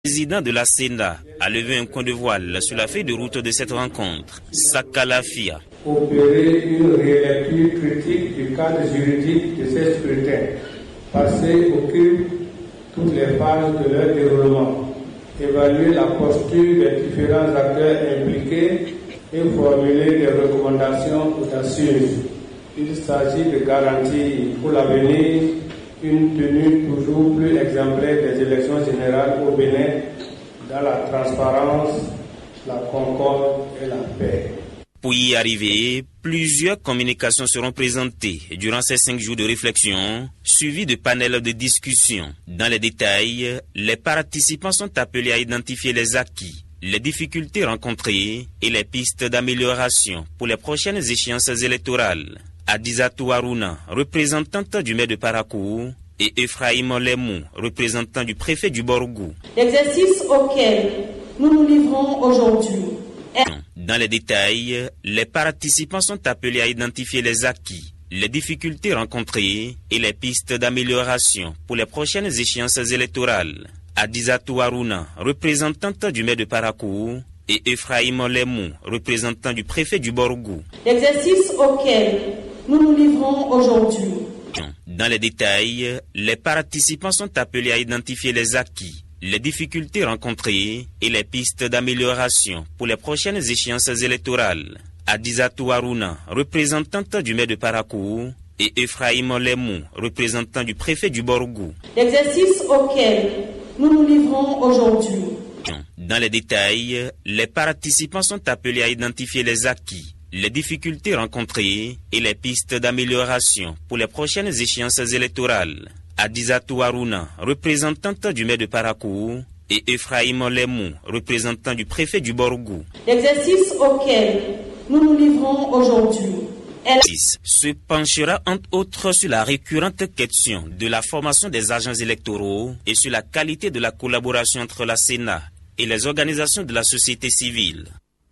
Le président de la Sénat a levé un coin de voile sur la feuille de route de cette rencontre. Sakalafia. Opérer une rélecture critique du cadre juridique de ces scrutins, passer au crible toutes les phases de leur déroulement, évaluer la posture des différents acteurs impliqués et formuler des recommandations audacieuses. Il s'agit de garantir pour l'avenir une tenue toujours plus exemplaire des élections générales au Bénin dans la transparence, la concorde et la paix. Pour y arriver, plusieurs communications seront présentées durant ces 5 jours de réflexion, suivis de panels de discussion. Dans les détails, les participants sont appelés à identifier les acquis, les difficultés rencontrées et les pistes d'amélioration pour les prochaines échéances électorales. Adizatou Aruna, représentante du maire de Parakou, et Ephraim Lemou, représentant du préfet du Borgou. L'exercice auquel nous nous livrons aujourd'hui. Dans les détails, les participants sont appelés à identifier les acquis, les difficultés rencontrées et les pistes d'amélioration pour les prochaines échéances électorales. Adizatou Aruna, représentante du maire de Parakou, et Ephraim Lemou, représentant du préfet du Borgou. L'exercice auquel nous nous livrons aujourd'hui. Dans les détails, les participants sont appelés à identifier les acquis, les difficultés rencontrées et les pistes d'amélioration pour les prochaines échéances électorales. Adizatou Aruna, représentante du maire de Parakou, et Ephraim Lemou, représentant du préfet du Borgou. L'exercice auquel nous nous livrons aujourd'hui. Dans les détails, les participants sont appelés à identifier les acquis, les difficultés rencontrées et les pistes d'amélioration pour les prochaines échéances électorales. Adizatou Aruna, représentante du maire de Parakou, et Ephraim Lemou, représentant du préfet du Borgou. L'exercice auquel nous nous livrons aujourd'hui. Se penchera entre autres sur la récurrente question de la formation des agents électoraux et sur la qualité de la collaboration entre la Sénat et les organisations de la société civile.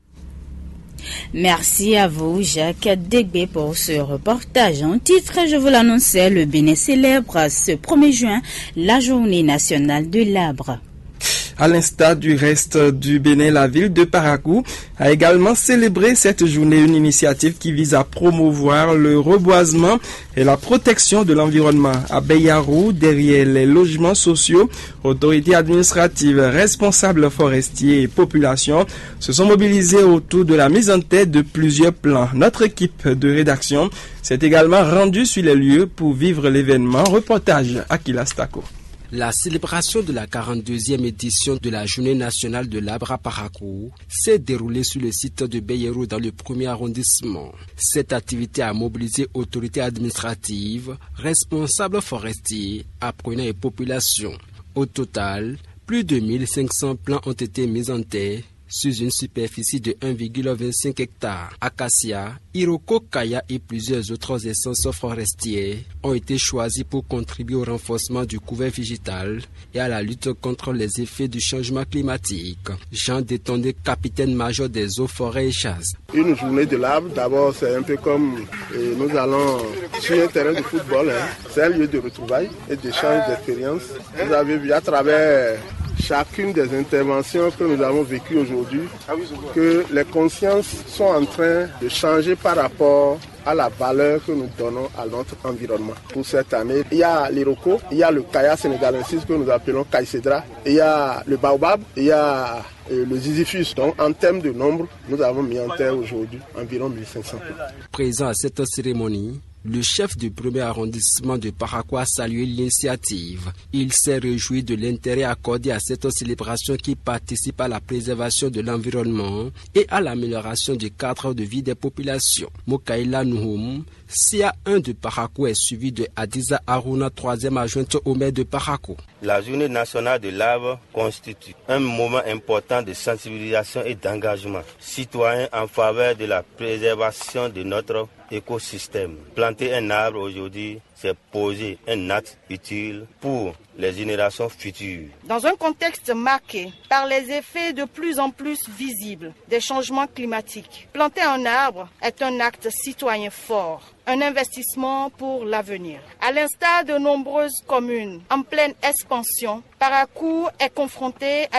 Merci à vous, Jacques Degbé, pour ce reportage. En titre, je vous l'annonçais, le Bénin célèbre ce 1er juin la journée nationale de l'arbre. À l'instar du reste du Bénin, la ville de Parakou a également célébré cette journée, une initiative qui vise à promouvoir le reboisement et la protection de l'environnement. À Beyarou, derrière les logements sociaux, autorités administratives, responsables forestiers et populations se sont mobilisés autour de la mise en tête de plusieurs plans. Notre équipe de rédaction s'est également rendue sur les lieux pour vivre l'événement. Reportage Akila Stako. La célébration de la 42e édition de la Journée nationale de l'arbre à Parakou s'est déroulée sur le site de Beyarou dans le 1er arrondissement. Cette activité a mobilisé autorités administratives, responsables forestiers, apprenants et populations. Au total, plus de 1500 plants ont été mis en terre sur une superficie de 1,25 hectares. Acacia, Iroko, Kaya et plusieurs autres essences forestières ont été choisis pour contribuer au renforcement du couvert végétal et à la lutte contre les effets du changement climatique. Jean Détondé, capitaine-major des eaux, forêts et chasses. Une journée de l'arbre, d'abord c'est un peu comme nous allons sur un terrain de football. C'est un lieu de retrouvailles et d'échange d'expériences. Vous avez vu à travers chacune des interventions que nous avons vécues aujourd'hui, que les consciences sont en train de changer par rapport à la valeur que nous donnons à notre environnement. Pour cette année, il y a l'Iroko, il y a le Kaya sénégalensis que nous appelons Kaïcédra, il y a le Baobab, il y a le Ziziphus. Donc en termes de nombre, nous avons mis en terre aujourd'hui environ 1500. Présent à cette cérémonie, le chef du 1er arrondissement de Parakou a salué l'initiative. Il s'est réjoui de l'intérêt accordé à cette célébration qui participe à la préservation de l'environnement et à l'amélioration du cadre de vie des populations. Mokaila Nouhoum, CA1 de Parakou, est suivi de Adiza Aruna, 3e adjointe au maire de Parakou. La journée nationale de l'arbre constitue un moment important de sensibilisation et d'engagement citoyen en faveur de la préservation de notre écosystème. Planter un arbre aujourd'hui, c'est poser un acte utile pour les générations futures. Dans un contexte marqué par les effets de plus en plus visibles des changements climatiques, planter un arbre est un acte citoyen fort, un investissement pour l'avenir. À l'instar de nombreuses communes en pleine expansion, Parakou est confronté à